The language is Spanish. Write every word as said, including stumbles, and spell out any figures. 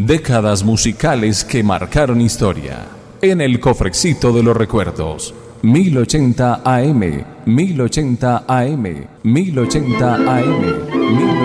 Décadas musicales que marcaron historia. En el cofrecito de los recuerdos. mil ochenta A M, mil ochenta A M, mil ochenta A M, mil ochenta